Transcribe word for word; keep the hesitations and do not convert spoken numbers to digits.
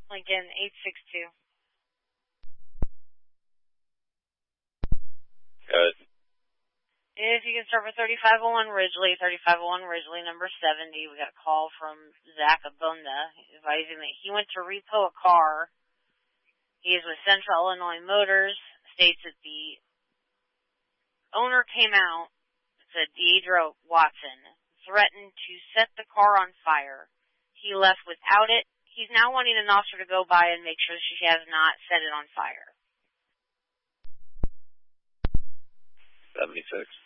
Lincoln, eight six two. Good. If you can start with thirty-five oh one Ridgely, thirty-five oh one Ridgely, number seventy. We got a call from Zach Abunda advising that he went to repo a car. He is with Central Illinois Motors. States that the owner came out, said Deidre Watson, threatened to set the car on fire. He left without it. He's now wanting an officer to go by and make sure she has not set it on fire. seventy-six.